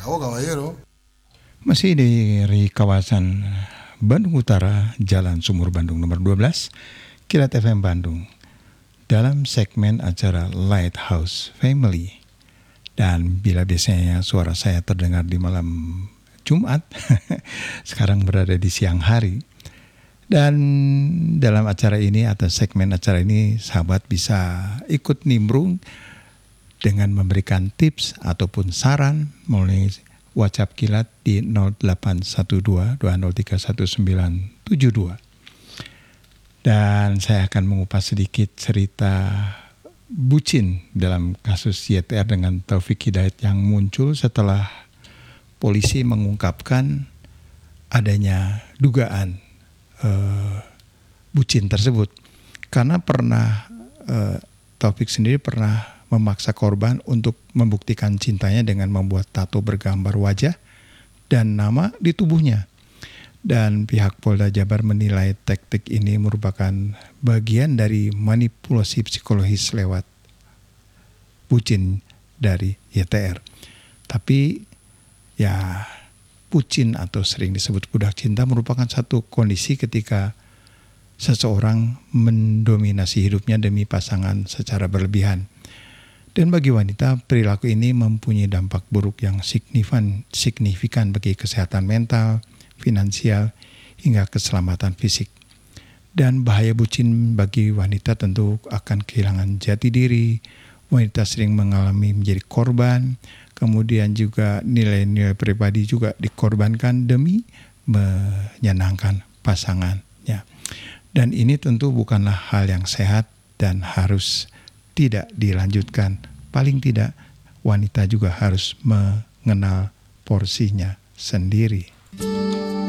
Cabo Caballero. Masih dari kawasan Bandung Utara, Jalan Sumur Bandung nomor 12, Kilat FM Bandung, dalam segmen acara Lighthouse Family. Dan bila biasanya suara saya terdengar di malam Jumat, sekarang berada di siang hari. Dan dalam acara ini atau segmen acara ini, sahabat bisa ikut nimbrung dengan memberikan tips ataupun saran melalui WhatsApp Kilat di 0812-2031-1972. Dan saya akan mengupas sedikit cerita bucin dalam kasus YTR dengan Taufik Hidayat yang muncul setelah polisi mengungkapkan adanya dugaan bucin tersebut. Karena Taufik sendiri pernah memaksa korban untuk membuktikan cintanya dengan membuat tato bergambar wajah dan nama di tubuhnya. Dan pihak Polda Jabar menilai taktik ini merupakan bagian dari manipulasi psikologis lewat bucin dari YTR. Tapi ya, bucin atau sering disebut budak cinta merupakan satu kondisi ketika seseorang mendominasi hidupnya demi pasangan secara berlebihan. Dan bagi wanita, perilaku ini mempunyai dampak buruk yang signifikan bagi kesehatan mental, finansial, hingga keselamatan fisik. Dan bahaya bucin bagi wanita tentu akan kehilangan jati diri, wanita sering mengalami menjadi korban, kemudian juga nilai-nilai pribadi juga dikorbankan demi menyenangkan pasangannya. Dan ini tentu bukanlah hal yang sehat dan harus tidak dilanjutkan. Paling tidak wanita juga harus mengenal porsinya sendiri.